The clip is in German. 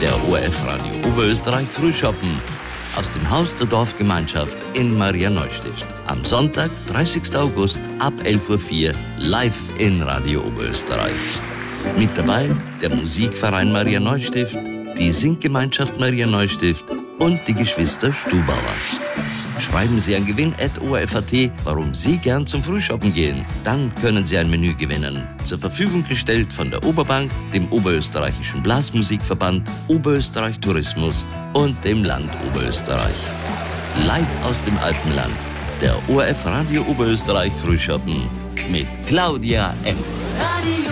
der ORF Radio Oberösterreich Frühschoppen aus dem Haus der Dorfgemeinschaft in Maria Neustift. Am Sonntag, 30. August ab 11.04 Uhr live in Radio Oberösterreich. Mit dabei der Musikverein Maria Neustift, die Singgemeinschaft Maria Neustift und die Geschwister Stubauer. Schreiben Sie an gewinn@orf.at, warum Sie gern zum Frühshoppen gehen. Dann können Sie ein Menü gewinnen. Zur Verfügung gestellt von der Oberbank, dem Oberösterreichischen Blasmusikverband, Oberösterreich Tourismus und dem Land Oberösterreich. Live aus dem Alpenland. Der ORF Radio Oberösterreich Frühshoppen mit Claudia M.